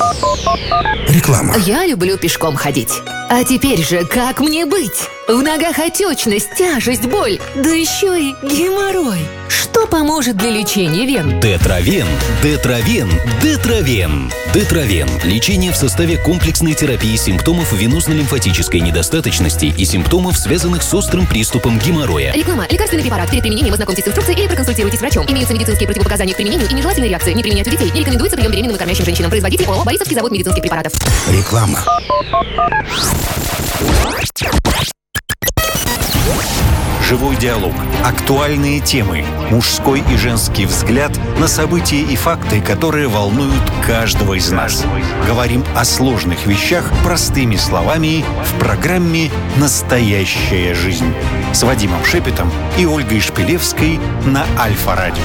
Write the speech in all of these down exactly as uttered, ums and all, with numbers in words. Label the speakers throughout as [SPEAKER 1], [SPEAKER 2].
[SPEAKER 1] Реклама.
[SPEAKER 2] Я люблю пешком ходить. А теперь же как мне быть? В ногах отечность, тяжесть, боль, да еще и геморрой. Что поможет для лечения вен?
[SPEAKER 3] Детравен, Детравен, Детравен. Детравен. Лечение в составе комплексной терапии симптомов венозно-лимфатической недостаточности и симптомов, связанных с острым приступом геморроя.
[SPEAKER 2] Реклама. Лекарственный препарат. Перед применением ознакомьтесь с инструкцией или проконсультируйтесь с врачом. Имеются медицинские противопоказания к применению и нежелательные реакции. Не применять у детей. Не рекомендуется прием беременным и кормящим женщинам. Производитель ООО «Борисовский завод медицинских препаратов».
[SPEAKER 1] Реклама.
[SPEAKER 4] Живой диалог. Актуальные темы. Мужской и женский взгляд на события и факты, которые волнуют каждого из нас. Говорим о сложных вещах простыми словами в программе «Настоящая жизнь» с Вадимом Шепетом и Ольгой Шпилевской на Альфа-радио.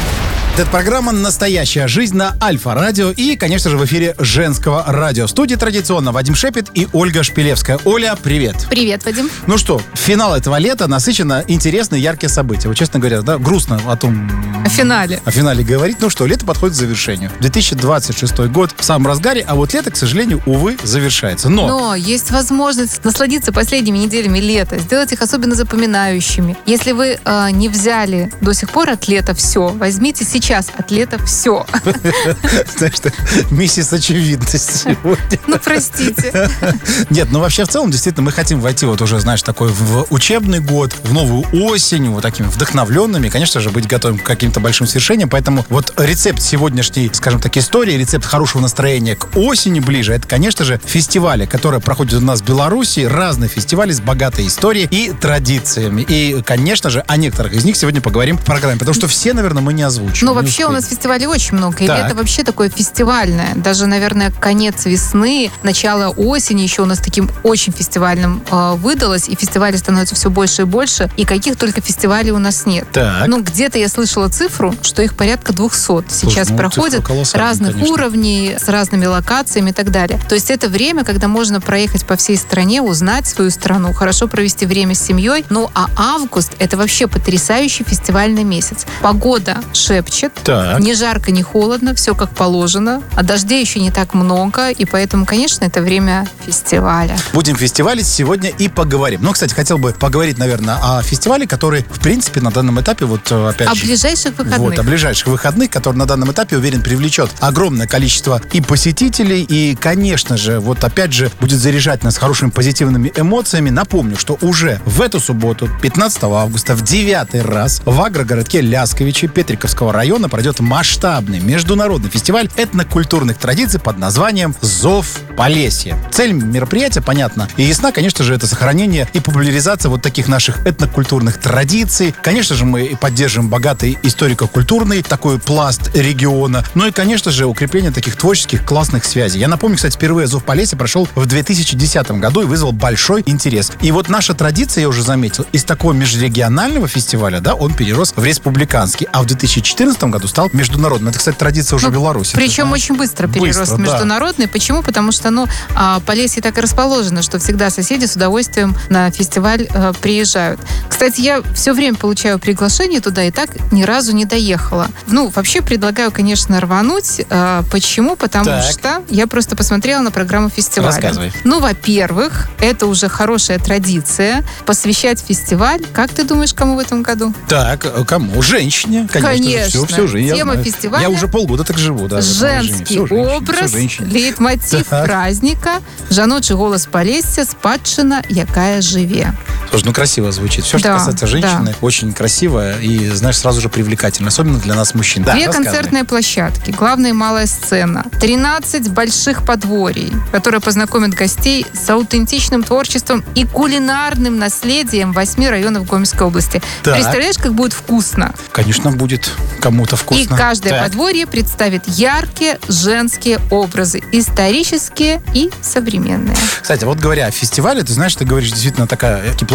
[SPEAKER 1] Это программа «Настоящая жизнь» на Альфа-радио и, конечно же, в эфире женского радио. В студии традиционно Вадим Шепет и Ольга Шпилевская. Оля, привет.
[SPEAKER 5] Привет, Вадим.
[SPEAKER 1] Ну что, финал этого лета насыщенно интересные, яркие события. Вот, честно говоря, да, грустно о том...
[SPEAKER 5] О финале.
[SPEAKER 1] О финале говорить. Ну что, лето подходит к завершению. две тысячи двадцать шестой год в самом разгаре, а вот лето, к сожалению, увы, завершается. Но...
[SPEAKER 5] Но есть возможность насладиться последними неделями лета, сделать их особенно запоминающими. Если вы э, не взяли до сих пор от лета все, возьмите сейчас от лета все.
[SPEAKER 1] Знаешь, что миссис очевидность сегодня.
[SPEAKER 5] Ну, простите.
[SPEAKER 1] Нет, ну вообще в целом, действительно, мы хотим войти вот уже, знаешь, такой в учебный год, в новую осень, вот такими вдохновленными, конечно же, быть готовым к каким-то большим свершениям. Поэтому вот рецепт сегодняшней, скажем так, истории, рецепт хорошего настроения к осени ближе, это, конечно же, фестивали, которые проходят у нас в Беларуси, разные фестивали с богатой историей и традициями. И, конечно же, о некоторых из них сегодня поговорим в программе, потому что все, наверное, мы не озвучим.
[SPEAKER 5] Ну, вообще у нас фестивалей очень много. И
[SPEAKER 1] Так.
[SPEAKER 5] лето вообще такое фестивальное. Даже, наверное, конец весны, начало осени еще у нас таким очень фестивальным э, выдалось. И фестивалей становится все больше и больше. И каких только фестивалей у нас нет.
[SPEAKER 1] Так.
[SPEAKER 5] Ну, где-то я слышала цифру, что их порядка двухсот сейчас
[SPEAKER 1] ну,
[SPEAKER 5] проходят
[SPEAKER 1] цифра колоссальная,
[SPEAKER 5] разных
[SPEAKER 1] конечно.
[SPEAKER 5] уровней, с разными локациями и так далее. То есть это время, когда можно проехать по всей стране, узнать свою страну, хорошо провести время с семьей. Ну, а август — это вообще потрясающий фестивальный месяц. Погода шепчет.
[SPEAKER 1] Так.
[SPEAKER 5] Не жарко, не холодно, все как положено. А дождей еще не так много, и поэтому, конечно, это время фестиваля.
[SPEAKER 1] Будем фестивалить сегодня и поговорим. Ну, кстати, хотел бы поговорить, наверное, о фестивале, который, в принципе, на данном этапе, вот опять
[SPEAKER 5] О
[SPEAKER 1] же...
[SPEAKER 5] ближайших выходных.
[SPEAKER 1] Вот, о ближайших выходных, который на данном этапе, уверен, привлечет огромное количество и посетителей, и, конечно же, вот опять же, будет заряжать нас хорошими позитивными эмоциями. Напомню, что уже в эту субботу, пятнадцатого августа, в девятый раз в агрогородке Лясковичи Петриковского района пройдет масштабный международный фестиваль этнокультурных традиций под названием «Зов Полесья». Цель мероприятия, понятно, и ясна, конечно же, это сохранение и популяризация вот таких наших этнокультурных традиций. Конечно же, мы поддерживаем богатый историко-культурный такой пласт региона. Ну и, конечно же, укрепление таких творческих классных связей. Я напомню, кстати, впервые «Зов Полесья» прошел в две тысячи десятом году и вызвал большой интерес. И вот наша традиция, я уже заметил, из такого межрегионального фестиваля, да, он перерос в республиканский, а в две тысячи четырнадцатом году стал международным. Это, кстати, традиция уже
[SPEAKER 5] Ну,
[SPEAKER 1] в Беларуси.
[SPEAKER 5] Причем очень быстро перерос
[SPEAKER 1] Быстро,
[SPEAKER 5] в
[SPEAKER 1] да.
[SPEAKER 5] международный. Почему? Потому что, ну, а, Полесье так и расположено, что всегда соседи с удовольствием на фестиваль а, приезжают. Кстати, я все время получаю приглашение туда и так ни разу не доехала. Ну, вообще предлагаю, конечно, рвануть. А, почему? Потому
[SPEAKER 1] Так.
[SPEAKER 5] что я просто посмотрела на программу фестиваля.
[SPEAKER 1] Рассказывай.
[SPEAKER 5] Ну, во-первых, это уже хорошая традиция посвящать фестиваль. Как ты думаешь, кому в этом году?
[SPEAKER 1] Так, кому? Женщине, конечно.
[SPEAKER 5] Конечно.
[SPEAKER 1] Все, все же, я
[SPEAKER 5] Тема
[SPEAKER 1] знаю.
[SPEAKER 5] фестиваля
[SPEAKER 1] Я уже полгода так живу, да. в этом режиме.
[SPEAKER 5] Женский
[SPEAKER 1] Всё женщины,
[SPEAKER 5] образ,
[SPEAKER 1] всё женщины.
[SPEAKER 5] лейтмотив
[SPEAKER 1] Так.
[SPEAKER 5] праздника, жаночий голос Полесья, спадщина, якая живе.
[SPEAKER 1] Слушай, ну красиво звучит. Все, что
[SPEAKER 5] Да,
[SPEAKER 1] касается женщины,
[SPEAKER 5] да.
[SPEAKER 1] очень красиво и, знаешь, сразу же привлекательно. Особенно для нас, мужчин. Да,
[SPEAKER 5] Две
[SPEAKER 1] рассказывай.
[SPEAKER 5] концертные площадки, главная и малая сцена, тринадцать больших подворий, которые познакомят гостей с аутентичным творчеством и кулинарным наследием восьми районов Гомельской области.
[SPEAKER 1] Так.
[SPEAKER 5] Представляешь, как будет вкусно?
[SPEAKER 1] Конечно, будет кому-то вкусно.
[SPEAKER 5] И каждое
[SPEAKER 1] Так.
[SPEAKER 5] подворье представит яркие женские образы, исторические и современные.
[SPEAKER 1] Кстати, вот говоря о фестивале, ты знаешь, ты говоришь действительно такая, такие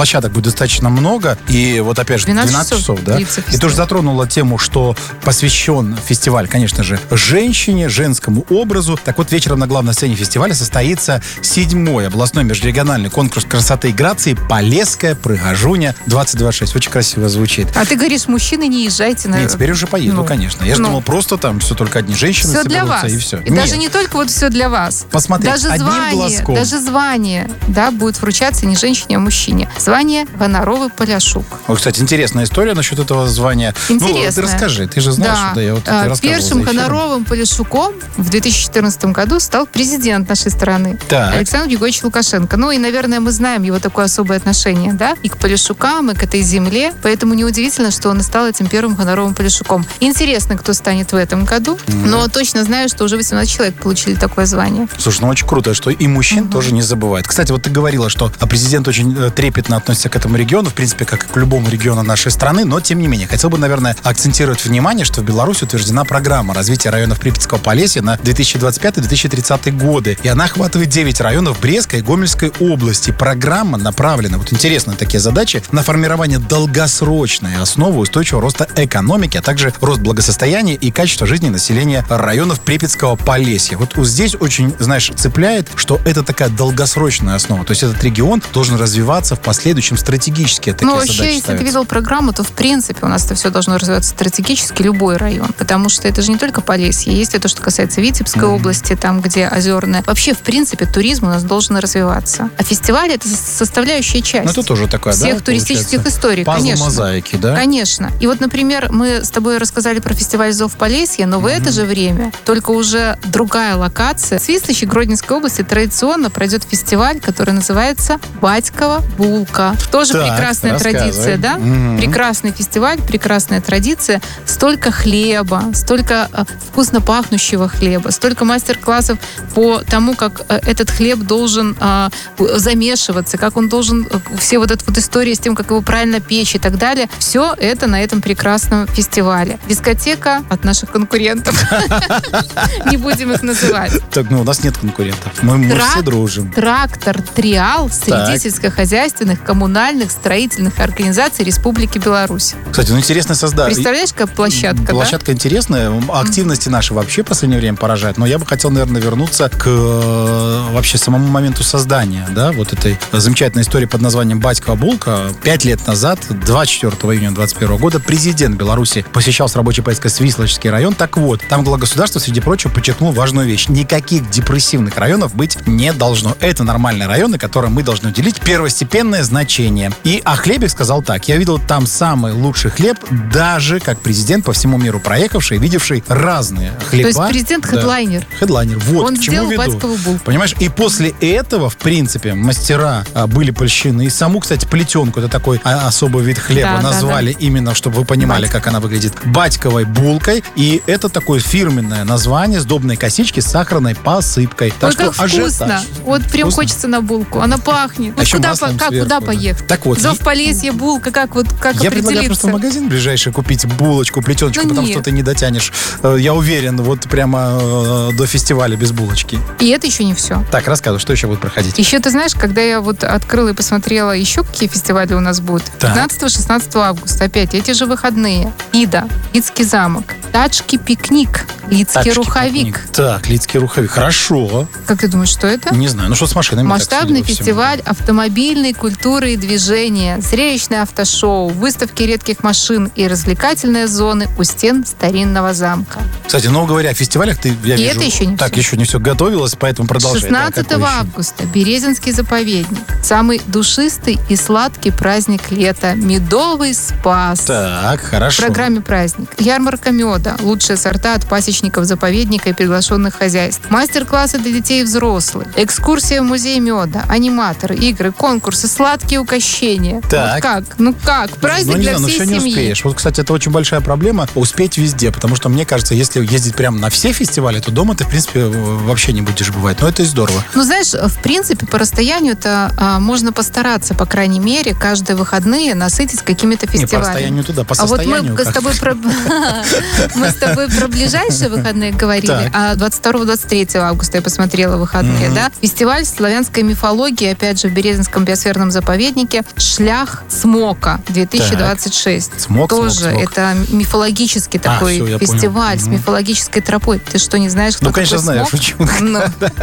[SPEAKER 1] площадок будет достаточно много. И вот опять же,
[SPEAKER 5] двенадцать,
[SPEAKER 1] двенадцать часов, да?
[SPEAKER 5] длится
[SPEAKER 1] И
[SPEAKER 5] фестиваль.
[SPEAKER 1] тоже затронула тему, что посвящен фестиваль, конечно же, женщине, женскому образу. Так вот, вечером на главной сцене фестиваля состоится седьмой областной межрегиональный конкурс красоты и грации «Полесская прыгажуня двадцать двадцать шесть». Очень красиво звучит.
[SPEAKER 5] А ты говоришь, мужчины, не езжайте на...
[SPEAKER 1] Нет, теперь уже поеду,
[SPEAKER 5] Ну,
[SPEAKER 1] конечно. Я же
[SPEAKER 5] ну.
[SPEAKER 1] думал, просто там все только одни женщины
[SPEAKER 5] Все для
[SPEAKER 1] соберутся,
[SPEAKER 5] вас.
[SPEAKER 1] и все.
[SPEAKER 5] И даже не только вот все для вас.
[SPEAKER 1] Посмотреть
[SPEAKER 5] даже
[SPEAKER 1] одним
[SPEAKER 5] звание,
[SPEAKER 1] глазком.
[SPEAKER 5] даже звание, да, будет вручаться не женщине, а мужчине. Звание Гоноровый-Поляшук.
[SPEAKER 1] Ой, кстати, интересная история насчет этого звания. Ну, ты
[SPEAKER 5] Интересная.
[SPEAKER 1] расскажи, ты же знаешь,
[SPEAKER 5] Да.
[SPEAKER 1] да, я вот
[SPEAKER 5] А,
[SPEAKER 1] тебе рассказывал
[SPEAKER 5] Первым
[SPEAKER 1] за эфиром.
[SPEAKER 5] Гоноровым Поляшуком в две тысячи четырнадцатом году стал президент нашей страны.
[SPEAKER 1] Так.
[SPEAKER 5] Александр Григорьевич Лукашенко. Ну и, наверное, мы знаем его такое особое отношение, да, и к Поляшукам, и к этой земле. Поэтому неудивительно, что он и стал этим первым Гоноровым Поляшуком. Интересно, кто станет в этом году. Но точно знаю, что уже восемнадцать человек получили такое звание.
[SPEAKER 1] Слушай, ну очень круто, что и мужчин тоже не забывают. Кстати, вот ты говорила, что президент очень э, трепетно относится к этому региону, в принципе, как и к любому региону нашей страны, но тем не менее. Хотел бы, наверное, акцентировать внимание, что в Беларуси утверждена программа развития районов Припятского Полесья на две тысячи двадцать пятый - две тысячи тридцатый годы. И она охватывает девять районов Брестской и Гомельской области. Программа направлена, вот интересные такие задачи, на формирование долгосрочной основы устойчивого роста экономики, а также рост благосостояния и качества жизни населения районов Припятского Полесья. Вот здесь очень, знаешь, цепляет, что это такая долгосрочная основа. То есть этот регион должен развиваться в последующем стратегически. Такие
[SPEAKER 5] Ну, вообще,
[SPEAKER 1] задачи
[SPEAKER 5] если
[SPEAKER 1] ставятся.
[SPEAKER 5] ты видел программу, то, в принципе, у нас это все должно развиваться стратегически, любой район. Потому что это же не только Полесье. Есть и то, что касается Витебской mm-hmm. области, там, где озерная. Вообще, в принципе, туризм у нас должен развиваться. А фестиваль — это составляющая часть.
[SPEAKER 1] Ну, это тоже такое,
[SPEAKER 5] всех
[SPEAKER 1] да,
[SPEAKER 5] туристических
[SPEAKER 1] получается?
[SPEAKER 5] историй,
[SPEAKER 1] Пазл
[SPEAKER 5] конечно.
[SPEAKER 1] мозаики, да?
[SPEAKER 5] Конечно. И вот, например, мы с тобой рассказали про фестиваль «Зов Полесья», но в mm-hmm. это же время, только уже другая локация. В Свисточи Гродненской области традиционно пройдет фестиваль, который называется «Батькова булка». Тоже
[SPEAKER 1] Так,
[SPEAKER 5] прекрасная традиция, да?
[SPEAKER 1] Mm-hmm.
[SPEAKER 5] Прекрасный фестиваль, прекрасная традиция. Столько хлеба, столько э, вкусно пахнущего хлеба, столько мастер-классов по тому, как э, этот хлеб должен э, замешиваться, как он должен, э, все вот эта вот история с тем, как его правильно печь и так далее. Все это на этом прекрасном фестивале. Дискотека от наших конкурентов. Не будем их называть.
[SPEAKER 1] Так, ну, у нас нет конкурентов. Мы, мы
[SPEAKER 5] Трак-
[SPEAKER 1] все дружим.
[SPEAKER 5] Трактор «Триал» среди
[SPEAKER 1] Так.
[SPEAKER 5] сельскохозяйственных, коммунальных, строительных организаций Республики Беларусь.
[SPEAKER 1] Кстати, ну, интересное создание.
[SPEAKER 5] Представляешь, какая площадка,
[SPEAKER 1] Площадка интересная. Активности наши вообще в последнее время поражают. Но я бы хотел, наверное, вернуться к э, вообще самому моменту создания, да, вот этой замечательной истории под названием «Батькова булка». Пять лет назад, двадцать четвёртого июня двадцать первого года, президент Беларуси посещал с рабочей поездкой Свислочский район. Так вот, там глава государства, среди прочего, подчеркнул важную вещь. Никаких депрессивных районов быть не должно. Это нормальные районы, которым мы должны уделить первостепенное значение. И о хлебе сказал так. Я видел там самый лучший хлеб, даже как президент по всему миру проехавший, видевший разные хлеба.
[SPEAKER 5] То есть президент хедлайнер.
[SPEAKER 1] Да. Хедлайнер. Вот
[SPEAKER 5] Он
[SPEAKER 1] к чему
[SPEAKER 5] сделал
[SPEAKER 1] веду.
[SPEAKER 5] батькову булку.
[SPEAKER 1] Понимаешь? И после этого, в принципе, мастера а, были польщены. И саму, кстати, плетенку, это такой а, особый вид хлеба,
[SPEAKER 5] Да, да,
[SPEAKER 1] назвали
[SPEAKER 5] да.
[SPEAKER 1] именно, чтобы вы понимали,
[SPEAKER 5] Батька.
[SPEAKER 1] как она выглядит, батьковой булкой. И это такое фирменное название сдобной косички с сахарной посыпкой. Так
[SPEAKER 5] Ой,
[SPEAKER 1] что
[SPEAKER 5] как вкусно.
[SPEAKER 1] ажиотаж.
[SPEAKER 5] Вот прям
[SPEAKER 1] Вкусно?
[SPEAKER 5] хочется на булку. Она пахнет.
[SPEAKER 1] А
[SPEAKER 5] Вот
[SPEAKER 1] еще
[SPEAKER 5] куда,
[SPEAKER 1] маслом
[SPEAKER 5] по- как,
[SPEAKER 1] сверху,
[SPEAKER 5] куда
[SPEAKER 1] да.
[SPEAKER 5] поехать?
[SPEAKER 1] Так вот,
[SPEAKER 5] Зов
[SPEAKER 1] и-
[SPEAKER 5] Полесья, булка, как вот как
[SPEAKER 1] Я предлагаю просто
[SPEAKER 5] определиться?
[SPEAKER 1] в магазин ближайший купить булочку, плетеночку,
[SPEAKER 5] Ну,
[SPEAKER 1] потому
[SPEAKER 5] нет.
[SPEAKER 1] что ты не дотянешь. Э, Я уверен, вот прямо э, до фестиваля без булочки.
[SPEAKER 5] И это еще не все.
[SPEAKER 1] Так, рассказывай, что еще будет проходить?
[SPEAKER 5] Еще, ты знаешь, когда я вот открыла и посмотрела еще какие фестивали у нас будут.
[SPEAKER 1] Так.
[SPEAKER 5] пятнадцатого-шестнадцатого августа, опять эти же выходные. Ида, Лидский замок, Тачки пикник, Лидский
[SPEAKER 1] Тачки,
[SPEAKER 5] руховик.
[SPEAKER 1] пикник. Так, Лидский руховик. Хорошо.
[SPEAKER 5] Как ты думаешь, что это?
[SPEAKER 1] Не знаю, ну что с машинами? так,
[SPEAKER 5] Масштабный
[SPEAKER 1] судя по всему?
[SPEAKER 5] фестиваль автомобильной культуры и движения, зрелищное автошоу, выставки редких машин и развлекательные зоны у стен старинного замка.
[SPEAKER 1] Кстати, ну говоря о фестивалях, ты, я
[SPEAKER 5] И
[SPEAKER 1] вижу,
[SPEAKER 5] это еще не
[SPEAKER 1] так
[SPEAKER 5] все.
[SPEAKER 1] еще не все готовилось, поэтому продолжай. Да, какой
[SPEAKER 5] шестнадцатого
[SPEAKER 1] еще?
[SPEAKER 5] августа Березинский заповедник. Самый душистый и сладкий праздник лета. Медовый спас.
[SPEAKER 1] Так,
[SPEAKER 5] В
[SPEAKER 1] хорошо.
[SPEAKER 5] программе праздник. Ярмарка меда. Лучшие сорта от пасечников заповедника и приглашенных хозяйств. Мастер-классы для детей и взрослых. Экскурсия в музей меда. Аниматоры, игры, конкурсы, сладкие угощения.
[SPEAKER 1] Так.
[SPEAKER 5] Вот как? Ну как? Праздник
[SPEAKER 1] ну, не
[SPEAKER 5] для
[SPEAKER 1] знаю, ну
[SPEAKER 5] всей
[SPEAKER 1] все не
[SPEAKER 5] семьи.
[SPEAKER 1] успеешь. Вот, кстати, это очень большая проблема успеть везде, потому что, мне кажется, если ездить прямо на все фестивали, то дома ты, в принципе, вообще не будешь бывать. Но это и здорово.
[SPEAKER 5] Ну, знаешь, в принципе, по расстоянию-то а, можно постараться, по крайней мере, каждые выходные насытить какими-то
[SPEAKER 1] Не по
[SPEAKER 5] фестивалями.
[SPEAKER 1] расстоянию туда, по
[SPEAKER 5] А вот
[SPEAKER 1] состоянию.
[SPEAKER 5] мы с
[SPEAKER 1] как.
[SPEAKER 5] тобой про мы с тобой про ближайшие выходные говорили,
[SPEAKER 1] Так.
[SPEAKER 5] а двадцать второго - двадцать третьего августа я посмотрела выходные,
[SPEAKER 1] Мгм.
[SPEAKER 5] да? Фестиваль славянской мифологии, опять же, в Березинском биосферном заповеднике заповеднике «Шлях Смока две тысячи двадцать шесть».
[SPEAKER 1] Смок,
[SPEAKER 5] Тоже
[SPEAKER 1] смок, смок.
[SPEAKER 5] это мифологический
[SPEAKER 1] А,
[SPEAKER 5] такой
[SPEAKER 1] всё, я
[SPEAKER 5] фестиваль
[SPEAKER 1] понял.
[SPEAKER 5] с мифологической тропой. Ты что, не знаешь, кто
[SPEAKER 1] Ну, конечно,
[SPEAKER 5] такой
[SPEAKER 1] знаю,
[SPEAKER 5] смок?
[SPEAKER 1] шучу.
[SPEAKER 5] Ну.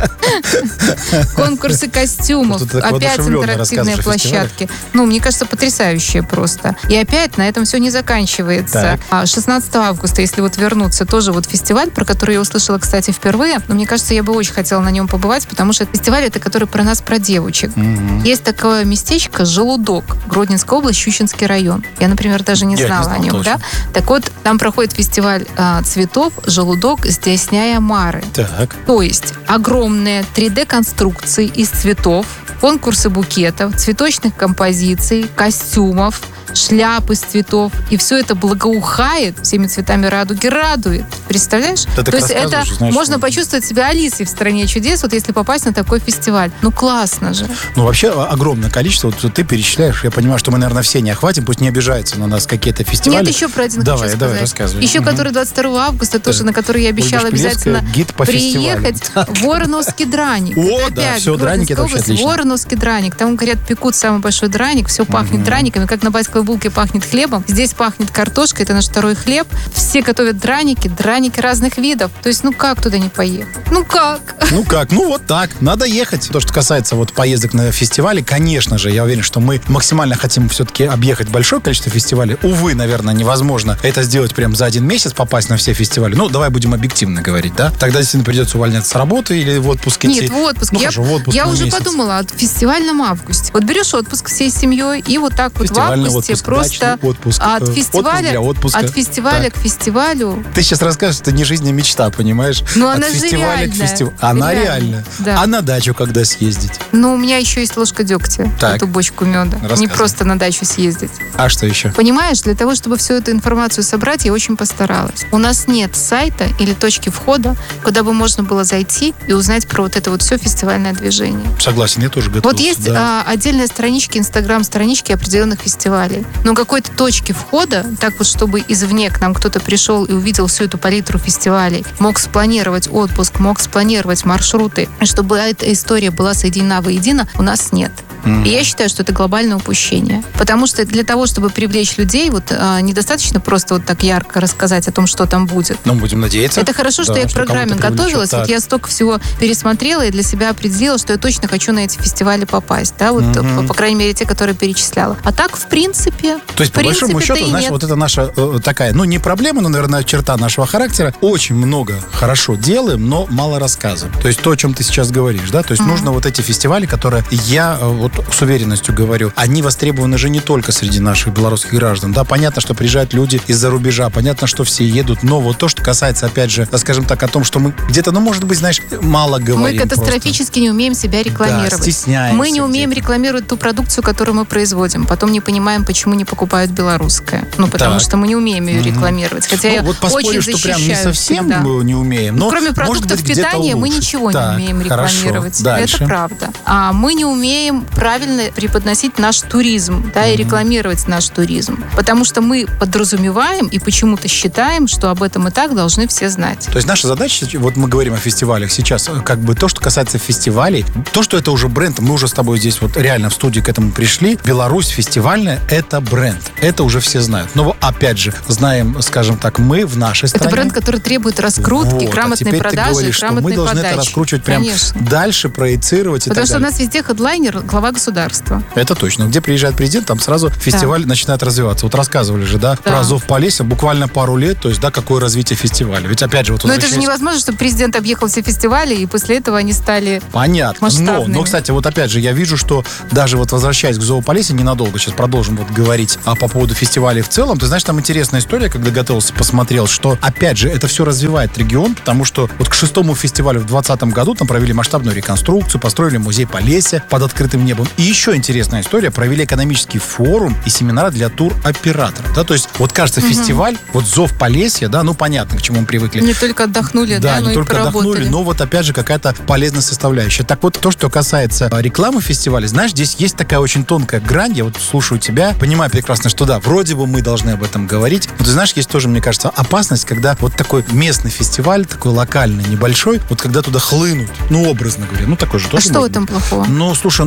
[SPEAKER 5] Конкурсы костюмов,
[SPEAKER 1] Что ты так
[SPEAKER 5] опять
[SPEAKER 1] воодушевленно
[SPEAKER 5] интерактивные
[SPEAKER 1] рассказываешь о фестивале?
[SPEAKER 5] площадки. Ну, мне кажется, потрясающие просто. И опять на этом все не заканчивается.
[SPEAKER 1] Так.
[SPEAKER 5] А шестнадцатого августа, если вот вернуться, тоже вот фестиваль, про который я услышала, кстати, впервые. Но мне кажется, я бы очень хотела на нем побывать, потому что фестиваль это который про нас, про девочек.
[SPEAKER 1] Мгм.
[SPEAKER 5] Есть такое местечко Желудок, Гродненская область, Щучинский район. Я, например, даже не
[SPEAKER 1] Я не
[SPEAKER 5] знала
[SPEAKER 1] знал
[SPEAKER 5] о нем,
[SPEAKER 1] точно.
[SPEAKER 5] да? Так вот, там проходит фестиваль а, цветов «Желудок Здясняя Мары».
[SPEAKER 1] Так.
[SPEAKER 5] То есть огромные три дэ-конструкции из цветов, конкурсы букетов, цветочных композиций, костюмов, шляп из цветов. И все это благоухает, всеми цветами радуги радует. Представляешь?
[SPEAKER 1] Ты так
[SPEAKER 5] То есть это
[SPEAKER 1] рассказываешь, знаешь,
[SPEAKER 5] можно
[SPEAKER 1] ну-
[SPEAKER 5] почувствовать себя Алисой в «Стране чудес», вот если попасть на такой фестиваль. Ну классно же.
[SPEAKER 1] Ну, вообще, о- огромное количество. Вот ты перечисляешь. Я понимаю, что мы, наверное, все не охватим. Пусть не обижаются на нас какие-то фестивали.
[SPEAKER 5] Нет, еще про один
[SPEAKER 1] Давай,
[SPEAKER 5] хочу
[SPEAKER 1] давай,
[SPEAKER 5] сказать.
[SPEAKER 1] рассказывай.
[SPEAKER 5] Еще
[SPEAKER 1] Мгм.
[SPEAKER 5] который двадцать второго августа, тоже,
[SPEAKER 1] Так.
[SPEAKER 5] на который я обещала
[SPEAKER 1] Ольга Шпилевская,
[SPEAKER 5] обязательно
[SPEAKER 1] гид по
[SPEAKER 5] приехать.
[SPEAKER 1] фестивалям.
[SPEAKER 5] Вороновский драник.
[SPEAKER 1] О,
[SPEAKER 5] Это
[SPEAKER 1] да,
[SPEAKER 5] опять
[SPEAKER 1] всё, драники это
[SPEAKER 5] Гродненская
[SPEAKER 1] вообще
[SPEAKER 5] область.
[SPEAKER 1] отлично.
[SPEAKER 5] Вороновский драник. Там, говорят, пекут самый большой драник, все пахнет драниками, как на батьковой булке пахнет хлебом. Здесь пахнет картошкой, это наш второй хлеб. Все готовят драники, драники разных видов. То есть, ну как туда не поехать? Ну как?
[SPEAKER 1] Ну как? Ну вот так. Надо ехать. То, что касается вот поездок на фестивали, конечно же, я уверен, что мы максимально хотим все-таки объехать большое количество фестивалей. Увы, наверное, невозможно это сделать прям за один месяц, попасть на все фестивали. Ну, давай будем объективно говорить, да? Тогда действительно придется увольняться с работы или в отпуск идти.
[SPEAKER 5] Нет, в отпуск.
[SPEAKER 1] Ну,
[SPEAKER 5] я
[SPEAKER 1] хорошо, в отпуск
[SPEAKER 5] я
[SPEAKER 1] на
[SPEAKER 5] уже
[SPEAKER 1] месяц.
[SPEAKER 5] подумала о фестивальном августе. Вот берешь отпуск всей семьей, и вот так вот в
[SPEAKER 1] Фестивальный
[SPEAKER 5] августе
[SPEAKER 1] отпуск,
[SPEAKER 5] просто
[SPEAKER 1] дачный отпуск,
[SPEAKER 5] от
[SPEAKER 1] э,
[SPEAKER 5] фестиваля,
[SPEAKER 1] отпуск для отпуска.
[SPEAKER 5] от фестиваля
[SPEAKER 1] Так.
[SPEAKER 5] к фестивалю.
[SPEAKER 1] Ты сейчас расскажешь, что это не жизнь, а мечта, понимаешь?
[SPEAKER 5] Ну,
[SPEAKER 1] От
[SPEAKER 5] она же
[SPEAKER 1] фестиваля к
[SPEAKER 5] реальная.
[SPEAKER 1] фестивалю. Она
[SPEAKER 5] Реальная,
[SPEAKER 1] реальная.
[SPEAKER 5] да.
[SPEAKER 1] А на дачу когда съездить?
[SPEAKER 5] Но у меня еще есть ложка дегтя,
[SPEAKER 1] Так.
[SPEAKER 5] эту бочку меда. Не
[SPEAKER 1] Рассказывай.
[SPEAKER 5] просто на дачу съездить.
[SPEAKER 1] А что еще?
[SPEAKER 5] Понимаешь, для того, чтобы всю эту информацию собрать, я очень постаралась. У нас нет сайта или точки входа, куда бы можно было зайти и узнать про вот это вот все фестивальное движение.
[SPEAKER 1] Согласен, я тоже готов.
[SPEAKER 5] Вот есть
[SPEAKER 1] да.
[SPEAKER 5] а, отдельные странички, инстаграм-странички определенных фестивалей. Но какой-то точки входа, так вот, чтобы извне к нам кто-то пришел и увидел всю эту палитру фестивалей, мог спланировать отпуск, мог спланировать маршруты, и чтобы эта история была соединена воедино, у нас нет. И я считаю, что это глобальное упущение. Потому что для того, чтобы привлечь людей, вот а, недостаточно просто вот так ярко рассказать о том, что там будет.
[SPEAKER 1] Ну, будем надеяться.
[SPEAKER 5] Это хорошо, что
[SPEAKER 1] Да,
[SPEAKER 5] я к программе
[SPEAKER 1] кого-то привлечет.
[SPEAKER 5] готовилась. Вот
[SPEAKER 1] Так.
[SPEAKER 5] я столько всего пересмотрела и для себя определила, что я точно хочу на эти фестивали попасть. Да, вот,
[SPEAKER 1] Мгм.
[SPEAKER 5] по, по крайней мере, те, которые перечисляла. А так, в принципе,
[SPEAKER 1] То есть,
[SPEAKER 5] в
[SPEAKER 1] по большому
[SPEAKER 5] принципе-то
[SPEAKER 1] счету,
[SPEAKER 5] и
[SPEAKER 1] знаешь,
[SPEAKER 5] нет.
[SPEAKER 1] вот это наша э, такая, ну, не проблема, но, наверное, черта нашего характера. Очень много хорошо делаем, но мало рассказываем. То есть то, о чем ты сейчас говоришь, да? То есть нужно вот эти фестивали, которые я э, вот с уверенностью говорю, они востребованы же не только среди наших белорусских граждан, да? Понятно, что приезжают люди из-за рубежа, понятно, что все едут, но вот то, что касается, опять же, скажем так, о том, что мы где-то, ну, может быть, знаешь, мало
[SPEAKER 5] Мы
[SPEAKER 1] говорим
[SPEAKER 5] катастрофически не умеем себя рекламировать.
[SPEAKER 1] Да, стесняемся
[SPEAKER 5] мы не умеем
[SPEAKER 1] где-то.
[SPEAKER 5] рекламировать ту продукцию, которую мы производим. Потом не понимаем, почему не покупают белорусское. Ну, потому
[SPEAKER 1] Так.
[SPEAKER 5] что мы не умеем ее
[SPEAKER 1] Мгм.
[SPEAKER 5] рекламировать. Хотя
[SPEAKER 1] Ну,
[SPEAKER 5] я
[SPEAKER 1] вот поспорю,
[SPEAKER 5] очень
[SPEAKER 1] что прям не
[SPEAKER 5] защищаю
[SPEAKER 1] совсем
[SPEAKER 5] всегда.
[SPEAKER 1] мы не умеем. Но,
[SPEAKER 5] Кроме
[SPEAKER 1] может
[SPEAKER 5] продуктов
[SPEAKER 1] быть, где-то
[SPEAKER 5] питания мы
[SPEAKER 1] лучше.
[SPEAKER 5] ничего
[SPEAKER 1] Так,
[SPEAKER 5] не умеем
[SPEAKER 1] хорошо.
[SPEAKER 5] рекламировать.
[SPEAKER 1] Дальше.
[SPEAKER 5] Это правда. А мы не умеем правильно преподносить наш туризм, да, и рекламировать наш туризм. Потому что мы подразумеваем и почему-то считаем, что об этом и так должны все знать.
[SPEAKER 1] То есть наша задача, вот мы говорим о фестивалях сейчас, как бы то, что касается фестивалей, то, что это уже бренд, мы уже с тобой здесь вот реально в студии к этому пришли. Беларусь фестивальная — это бренд. Это уже все знают. Но опять же, знаем, скажем так, мы в нашей стране.
[SPEAKER 5] Это бренд, который требует раскрутки,
[SPEAKER 1] Вот, а
[SPEAKER 5] грамотной
[SPEAKER 1] теперь
[SPEAKER 5] продажи,
[SPEAKER 1] ты говоришь, что
[SPEAKER 5] грамотной
[SPEAKER 1] мы должны
[SPEAKER 5] подачи.
[SPEAKER 1] это раскручивать прям
[SPEAKER 5] Конечно.
[SPEAKER 1] дальше, проецировать и
[SPEAKER 5] Потому
[SPEAKER 1] так
[SPEAKER 5] что у
[SPEAKER 1] далее.
[SPEAKER 5] нас везде хедлайнер, глава государства.
[SPEAKER 1] Это точно. Где приезжает президент, там сразу фестиваль начинает развиваться. Вот рассказывали же, да,
[SPEAKER 5] Да.
[SPEAKER 1] про «Зов Полесья», буквально пару лет, то есть, да, какое развитие фестиваля. Ведь опять же, вот
[SPEAKER 5] Но это же
[SPEAKER 1] возвращаясь-
[SPEAKER 5] невозможно, чтобы президент объехал все фестивали, и после этого они стали...
[SPEAKER 1] Понятно. Но,
[SPEAKER 5] масштабными.
[SPEAKER 1] но, кстати, вот опять же, я вижу, что даже вот возвращаясь к Зоополесье, ненадолго сейчас продолжим вот говорить а, по поводу фестивалей в целом. Ты знаешь, там интересная история, когда готовился, посмотрел, что, опять же, это все развивает регион, потому что вот к шестому фестивалю в двадцатом году там провели масштабную реконструкцию, построили музей Полесья под открытым небом. И еще интересная история, провели экономический форум и семинары для туроператоров. Да, то есть, вот кажется, фестиваль, вот Зов Полесья, да, ну понятно, к чему мы привыкли.
[SPEAKER 5] Не только отдохнули, да,
[SPEAKER 1] Да,
[SPEAKER 5] но
[SPEAKER 1] не
[SPEAKER 5] и
[SPEAKER 1] только
[SPEAKER 5] поработали.
[SPEAKER 1] отдохнули, но вот опять же какая-то полезная составляющая. Так вот, то, что касается а, рекламы фестиваля, знаешь, здесь есть такая очень тонкая грань. Я вот слушаю тебя, понимаю прекрасно, что да, вроде бы мы должны об этом говорить. Но ты знаешь, есть тоже, мне кажется, опасность, когда вот такой местный фестиваль, такой локальный, небольшой, вот когда туда хлынут, ну, образно говоря, ну, такой же
[SPEAKER 5] А
[SPEAKER 1] тоже
[SPEAKER 5] что в
[SPEAKER 1] может
[SPEAKER 5] этом
[SPEAKER 1] быть.
[SPEAKER 5] плохого?
[SPEAKER 1] Ну, слушай, ну, вот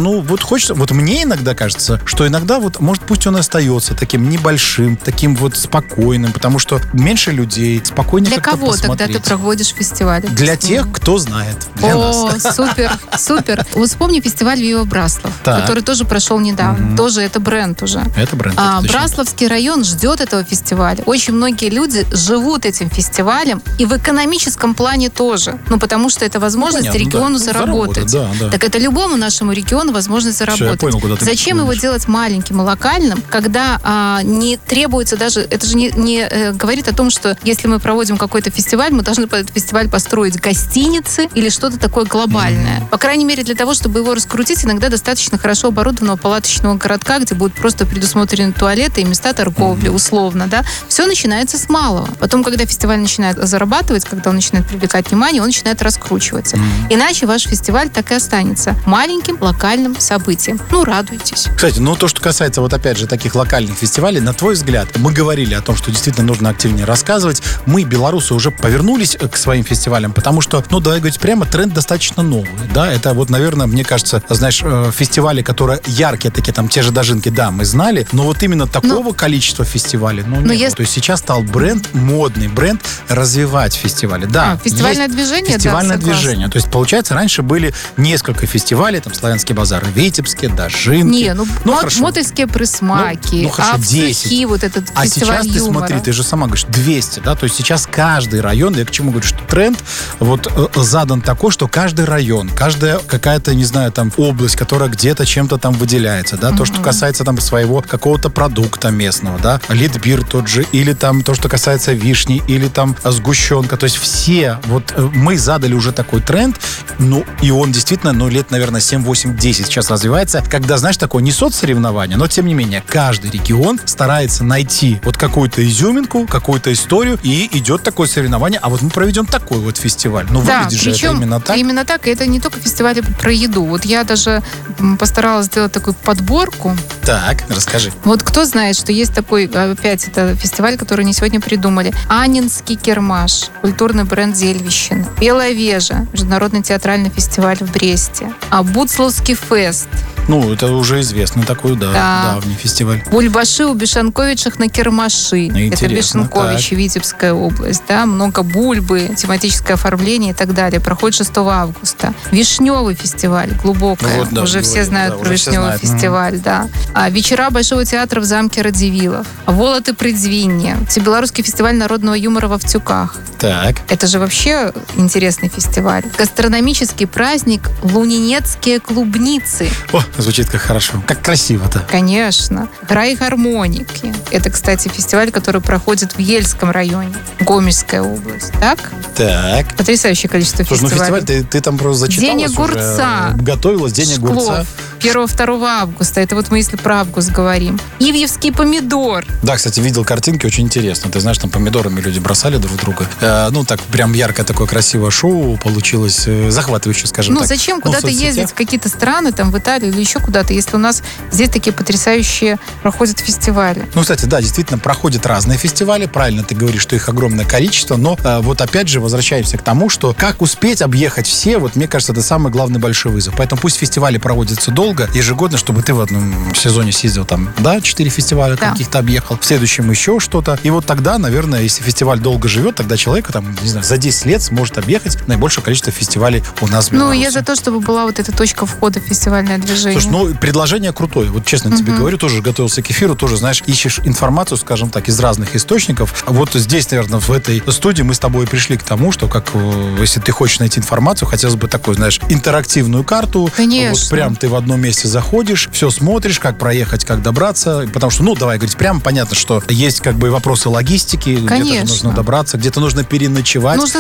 [SPEAKER 1] хочется, вот мне иногда кажется, что иногда вот, может, пусть он остается таким небольшим, таким вот спокойным, потому что меньше людей, спокойнее
[SPEAKER 5] Для
[SPEAKER 1] как-то
[SPEAKER 5] кого
[SPEAKER 1] посмотреть.
[SPEAKER 5] тогда ты проводишь фестиваль?
[SPEAKER 1] Для тех, кто знает. Для
[SPEAKER 5] О,
[SPEAKER 1] нас.
[SPEAKER 5] супер, супер. Вот вспомни фестиваль Вива Браслов,
[SPEAKER 1] Так.
[SPEAKER 5] который тоже прошел недавно.
[SPEAKER 1] Мгм.
[SPEAKER 5] Тоже это бренд уже.
[SPEAKER 1] Это бренд.
[SPEAKER 5] А,
[SPEAKER 1] это точно.
[SPEAKER 5] Брасловский район ждет этого фестиваля. Очень многие люди живут этим фестивалем и в экономическом плане тоже. Ну, потому что это возможность
[SPEAKER 1] Понятно,
[SPEAKER 5] региону
[SPEAKER 1] да.
[SPEAKER 5] заработать.
[SPEAKER 1] Заработать, да, да.
[SPEAKER 5] Так это любому нашему региону возможность
[SPEAKER 1] Всё, я
[SPEAKER 5] заработать.
[SPEAKER 1] понял, куда ты
[SPEAKER 5] Зачем его
[SPEAKER 1] клонишь.
[SPEAKER 5] делать маленьким и локальным, когда а, не требуется даже... Это же не, не э, говорит о том, что если мы проводим какой-то фестиваль, мы должны под этот фестиваль построить гостиницы или что-то такое глобальное. Mm-hmm. По крайней мере, для того, чтобы его раскрутить, иногда достаточно хорошо оборудованного палаточного городка, где будут просто предусмотрены туалеты и места торговли, mm-hmm. условно, да. Все начинается с малого. Потом, когда фестиваль начинает зарабатывать, когда он начинает привлекать внимание, он начинает раскручиваться. Mm-hmm. Иначе ваш фестиваль так и останется маленьким локальным событием. Ну, радуйтесь.
[SPEAKER 1] Кстати, ну то, что касается вот опять же таких локальных фестивалей, на твой взгляд, мы говорили о том, что действительно нужно активнее рассказывать. Мы, белорусы, уже повернулись к своим фестивалям, потому что, ну, давай говорить прямо, тренд достаточно новый, да, это вот, наверное, мне кажется, знаешь, фестивали, которые яркие такие, там, те же Дожинки, да, мы знали, но вот именно такого но, количества фестивалей, ну, нет. Если... То есть сейчас стал бренд, модный бренд, развивать фестивали, да.
[SPEAKER 5] А, фестивальное движение,
[SPEAKER 1] фестивальное
[SPEAKER 5] да,
[SPEAKER 1] движение, то есть, получается, раньше были несколько фестивалей, там, Славянский базар в Витебске, Дожинки.
[SPEAKER 5] Не, ну,
[SPEAKER 1] ну
[SPEAKER 5] мод, мотовские присмаки,
[SPEAKER 1] ну, ну, хорошо,
[SPEAKER 5] Авсухи, вот этот
[SPEAKER 1] а
[SPEAKER 5] фестиваль
[SPEAKER 1] сейчас
[SPEAKER 5] юмора.
[SPEAKER 1] ты смотри, ты же сама говоришь, двести, да, то есть сейчас каждый район, я к чему говорю, что тренд вот э, задан такой, что каждый район, каждая какая-то, не знаю, там, область, которая где-то чем-то там выделяется, да, mm-hmm. то, что касается там своего какого-то продукта местного, да, литбир тот же, или там то, что касается вишни, или там сгущенка, то есть все, вот э, мы задали уже такой тренд, ну, и он действительно, ну, лет, наверное, семь, восемь, десять сейчас развивается, когда, знаешь, такое не соцсоревнование, но, тем не менее, каждый регион старается найти вот какую-то изюминку, какую-то историю, и идет такое соревнование, а вот мы проведем такой вот фестиваль. Ну,
[SPEAKER 5] да,
[SPEAKER 1] выглядит же это именно так.
[SPEAKER 5] Именно так, и это не только фестивали про еду. Вот я даже постаралась сделать такую подборку.
[SPEAKER 1] Так, расскажи.
[SPEAKER 5] Вот кто знает, что есть такой, опять, это фестиваль, который они сегодня придумали. Аннинский кермаш, культурный бренд Зельвищина. Белая вежа, международный театральный фестиваль в Бресте. А Буцловский фест.
[SPEAKER 1] Ну, это уже известный такой, да,
[SPEAKER 5] да.
[SPEAKER 1] давний фестиваль.
[SPEAKER 5] Бульбаши у Бешенковичах на Кермаши.
[SPEAKER 1] Ну,
[SPEAKER 5] это Бешенковичи,
[SPEAKER 1] так.
[SPEAKER 5] Витебская область. Да? Много бульбы, тематическое оформление и так далее. Проходит шестого августа. Вишневый фестиваль, глубокое.
[SPEAKER 1] Ну, вот, да,
[SPEAKER 5] уже
[SPEAKER 1] говорю,
[SPEAKER 5] все знают
[SPEAKER 1] да,
[SPEAKER 5] про Вишневый
[SPEAKER 1] знают.
[SPEAKER 5] фестиваль. Да. А вечера Большого театра в замке Радзивиллов. Волоты Предзвинья. Всебелорусский фестиваль народного юмора во Втюках.
[SPEAKER 1] Так.
[SPEAKER 5] Это же вообще интересный фестиваль. Гастрономический праздник Лунинецкие клубницы.
[SPEAKER 1] О, звучит как хорошо. Как красиво-то.
[SPEAKER 5] Конечно. Рай гармоники. Это, кстати, фестиваль, который проходит в Ельском районе. Гомельская область. Так?
[SPEAKER 1] Так.
[SPEAKER 5] Потрясающее количество
[SPEAKER 1] Слушай,
[SPEAKER 5] фестивалей.
[SPEAKER 1] ну фестиваль, ты, ты там просто зачиталась
[SPEAKER 5] День огурца.
[SPEAKER 1] Уже, готовилась, День
[SPEAKER 5] Шклов.
[SPEAKER 1] огурца.
[SPEAKER 5] первого-второго августа. Это вот мы если про август говорим. Ивьевский помидор.
[SPEAKER 1] Да, кстати, видел картинки, очень интересно. Ты знаешь, там помидорами люди бросали друг друга. Э, ну, так, прям яркое такое красивое шоу получилось. Э, захватывающе, скажем
[SPEAKER 5] ну,
[SPEAKER 1] так.
[SPEAKER 5] зачем
[SPEAKER 1] Ну,
[SPEAKER 5] куда-то
[SPEAKER 1] в соцсетях.
[SPEAKER 5] ездить в какие-то страны, там, в Италию или еще куда-то, если у нас здесь такие потрясающие проходят фестивали.
[SPEAKER 1] Ну, кстати, да, действительно, проходят разные фестивали. Правильно ты говоришь, что их огромное количество. Но э, вот опять же возвращаемся к тому, что как успеть объехать все, вот мне кажется, это самый главный большой вызов. Поэтому пусть фестивали проводятся долго, ежегодно, чтобы ты в одном сезоне съездил там, да, четыре фестиваля
[SPEAKER 5] Да.
[SPEAKER 1] каких-то объехал, в следующем еще что-то. И вот тогда, наверное, если фестиваль долго живет, тогда человек там, не знаю, за десять лет сможет объехать наибольшее количество фестивалей у нас в
[SPEAKER 5] Ну,
[SPEAKER 1] Беларуси.
[SPEAKER 5] я за то, чтобы была вот эта точка входа в фестивальное движение.
[SPEAKER 1] Слушай, ну, предложение крутое. Вот честно
[SPEAKER 5] Мгм.
[SPEAKER 1] тебе говорю, тоже готовился к эфиру, тоже, знаешь, ищешь информацию, скажем так, из разных источников. Вот здесь, наверное, в этой студии мы с тобой пришли к тому, что как, э, если ты хочешь найти информацию, хотелось бы такую, знаешь, интерактивную карту.
[SPEAKER 5] Конечно.
[SPEAKER 1] Вот прям ты в одном месте заходишь, все смотришь, как проехать, как добраться. Потому что, ну, давай говорить прямо, понятно, что есть как бы вопросы логистики, где-то же
[SPEAKER 5] Конечно.
[SPEAKER 1] нужно добраться, где-то нужно переночевать.
[SPEAKER 5] Нужно